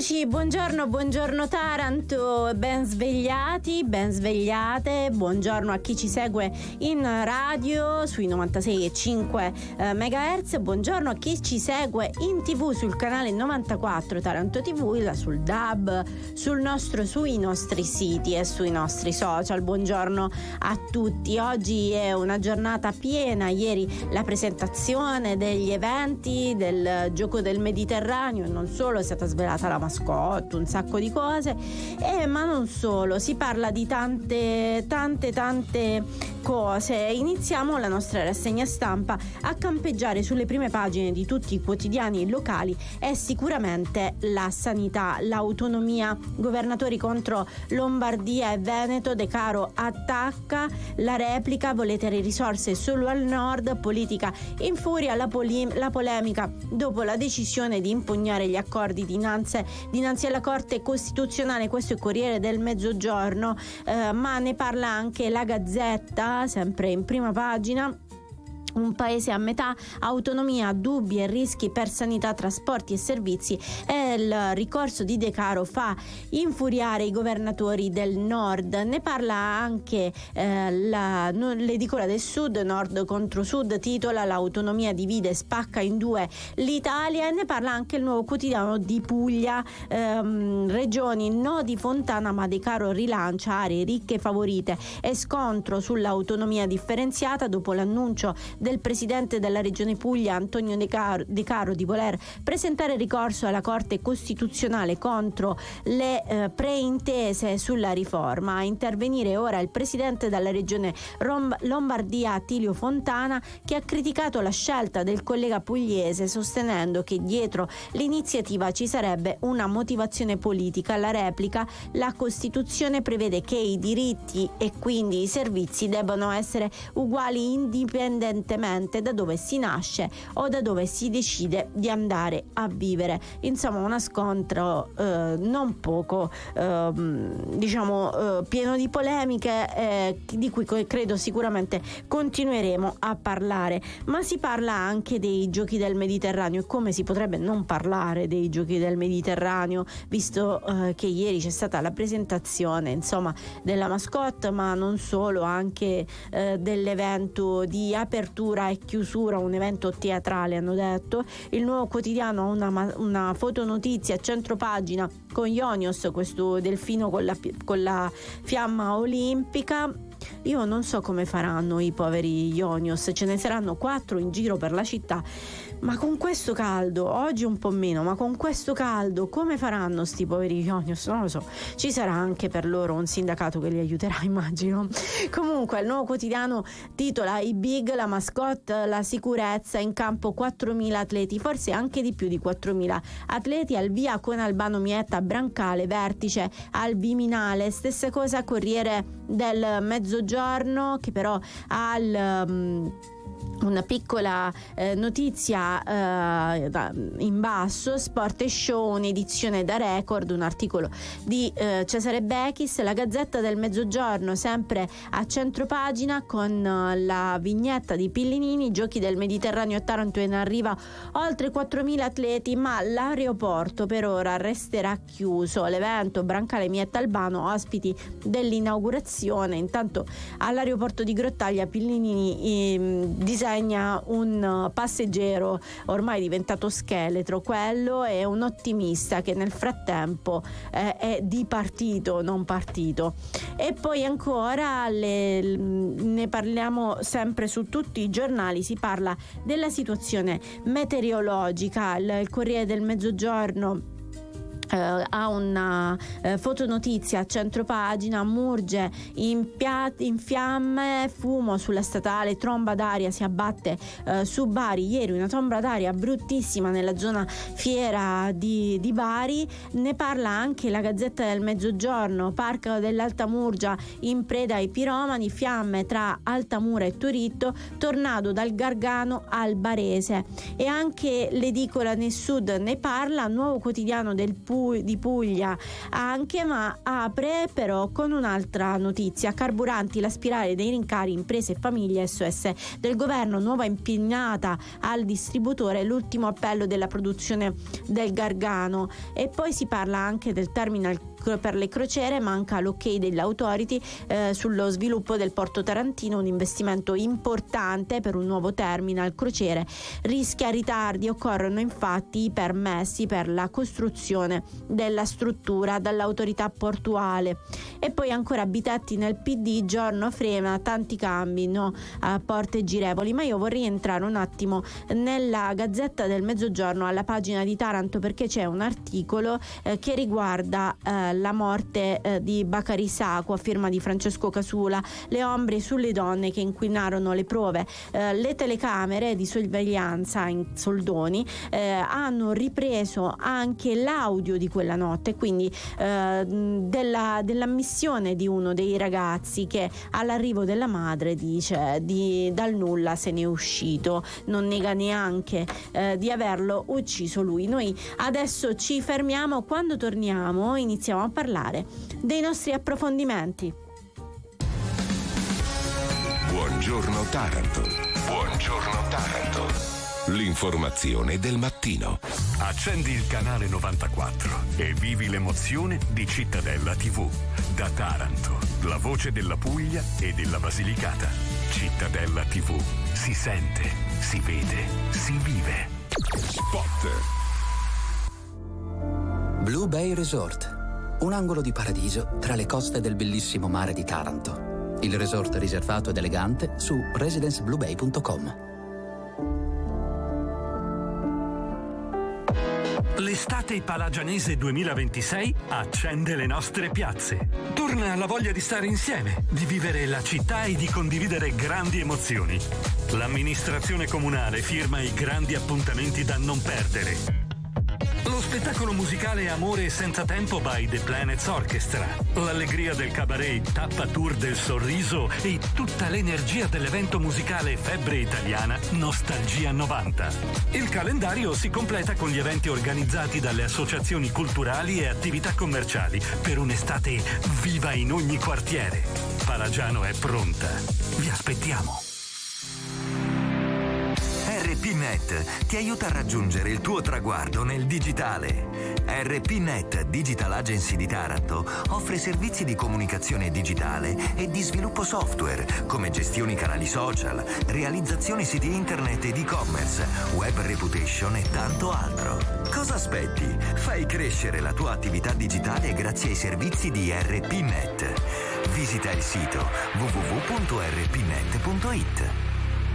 Eccoci, buongiorno Taranto, ben svegliati, ben svegliate, buongiorno a chi ci segue in radio sui 96,5 MHz, buongiorno a chi ci segue in TV sul canale 94 Taranto TV, sul DAB, sui nostri siti e sui nostri social. Buongiorno a tutti. Oggi è una giornata piena, ieri la presentazione degli eventi del Gioco del Mediterraneo, e non solo, è stata svelata la mascotte, un sacco di cose, ma non solo, si parla di tante cose. Iniziamo la nostra rassegna stampa. A campeggiare sulle prime pagine di tutti i quotidiani locali è sicuramente la sanità, l'autonomia, governatori contro Lombardia e Veneto, De Caro attacca, la replica, volete le risorse solo al nord, politica infuria, la polemica dopo la decisione di impugnare gli accordi dinanzi alla Corte Costituzionale. Questo è il Corriere del Mezzogiorno, ma ne parla anche la Gazzetta, sempre in prima pagina. Un paese a metà, autonomia, dubbi e rischi per sanità, trasporti e servizi, e il ricorso di De Caro fa infuriare i governatori del nord. Ne parla anche l'edicola del sud, nord contro sud, titola l'autonomia divide, spacca in due l'Italia, e ne parla anche il Nuovo Quotidiano di Puglia, regioni no di Fontana ma De Caro rilancia aree ricche favorite, e scontro sull'autonomia differenziata dopo l'annuncio del presidente della regione Puglia Antonio De Caro di voler presentare ricorso alla Corte Costituzionale contro le preintese sulla riforma. A intervenire ora il presidente della regione Lombardia Attilio Fontana, che ha criticato la scelta del collega pugliese, sostenendo che dietro l'iniziativa ci sarebbe una motivazione politica. La replica: la Costituzione prevede che i diritti e quindi i servizi debbano essere uguali indipendentemente da dove si nasce o da dove si decide di andare a vivere. Insomma, uno scontro non poco pieno di polemiche, di cui credo sicuramente continueremo a parlare. Ma si parla anche dei Giochi del Mediterraneo, e come si potrebbe non parlare dei Giochi del Mediterraneo, visto che ieri c'è stata la presentazione della mascotte, ma non solo, anche dell'evento di apertura e chiusura, un evento teatrale, hanno detto. Il Nuovo Quotidiano ha una fotonotizia a centropagina con Ionios, questo delfino con la fiamma olimpica. Io non so come faranno i poveri Ionios, ce ne saranno 4 in giro per la città, ma con questo caldo, oggi un po' meno, ma con questo caldo come faranno sti poveri Ionios? Non lo so. Ci sarà anche per loro un sindacato che li aiuterà, immagino. Comunque il Nuovo Quotidiano titola: i big, la mascotte, la sicurezza, in campo 4.000 atleti, forse anche di più di 4.000 atleti, al via con Albano Mietta, Brancale, vertice al Viminale. Stessa cosa Corriere del Mezzogiorno, che però ha una piccola notizia in basso: Sport e Show, un'edizione da record, un articolo di Cesare Bechis. La Gazzetta del Mezzogiorno, sempre a centropagina, con la vignetta di Pillinini: Giochi del Mediterraneo a Taranto, in arriva oltre 4.000 atleti, ma l'aeroporto per ora resterà chiuso. L'evento Brancale Mietta Albano, ospiti dell'inaugurazione. Intanto all'aeroporto di Grottaglia Pillinini disegna un passeggero ormai diventato scheletro, quello è un ottimista che nel frattempo è di partito, non partito. E poi ancora ne parliamo sempre su tutti i giornali, si parla della situazione meteorologica. Il Corriere del Mezzogiorno ha una fotonotizia a centropagina: Murge in fiamme, fumo sulla statale, tromba d'aria si abbatte su Bari. Ieri una tromba d'aria bruttissima nella zona fiera di Bari. Ne parla anche la Gazzetta del Mezzogiorno: Parco dell'Alta Murgia in preda ai piromani, fiamme tra Altamura e Toritto, tornado dal Gargano al Barese. E anche l'edicola nel sud ne parla: Nuovo Quotidiano del Puglia, di Puglia anche, ma apre però con un'altra notizia: carburanti, la spirale dei rincari, imprese e famiglie, SOS del governo, nuova impennata al distributore, l'ultimo appello della produzione del Gargano. E poi si parla anche del terminal per le crociere, manca l'ok dell'autority sullo sviluppo del porto tarantino, un investimento importante per un nuovo terminal crociere, rischia ritardi, occorrono infatti i permessi per la costruzione della struttura dall'autorità portuale. E poi ancora Bitetti nel PD, giorno frena, tanti cambi, no, a porte girevoli. Ma io vorrei entrare un attimo nella Gazzetta del Mezzogiorno, alla pagina di Taranto, perché c'è un articolo che riguarda la morte di Bacari Sacco, a firma di Francesco Casula, le ombre sulle donne che inquinarono le prove. Le telecamere di sorveglianza in soldoni hanno ripreso anche l'audio di quella notte, quindi dell'ammissione di uno dei ragazzi che all'arrivo della madre dice dal nulla se ne è uscito, non nega neanche di averlo ucciso lui. Noi adesso ci fermiamo, quando torniamo iniziamo a parlare dei nostri approfondimenti. Buongiorno Taranto. Buongiorno Taranto. L'informazione del mattino. Accendi il canale 94 e vivi l'emozione di Cittadella TV. Da Taranto, la voce della Puglia e della Basilicata. Cittadella TV. Si sente, si vede, si vive. Spot. Blue Bay Resort. Un angolo di paradiso tra le coste del bellissimo mare di Taranto. Il resort riservato ed elegante su residencebluebay.com. L'estate palagianese 2026 accende le nostre piazze. Torna la voglia di stare insieme, di vivere la città e di condividere grandi emozioni. L'amministrazione comunale firma i grandi appuntamenti da non perdere. Lo spettacolo musicale Amore senza tempo by The Planets Orchestra, l'allegria del cabaret Tappa Tour del Sorriso e tutta l'energia dell'evento musicale Febbre Italiana Nostalgia 90. Il calendario si completa con gli eventi organizzati dalle associazioni culturali e attività commerciali per un'estate viva in ogni quartiere. Palagiano è pronta. Vi aspettiamo. RPNet ti aiuta a raggiungere il tuo traguardo nel digitale. RPNet Digital Agency di Taranto offre servizi di comunicazione digitale e di sviluppo software, come gestioni canali social, realizzazione siti internet ed e-commerce, web reputation e tanto altro. Cosa aspetti? Fai crescere la tua attività digitale grazie ai servizi di RPNet. Visita il sito www.rpnet.it.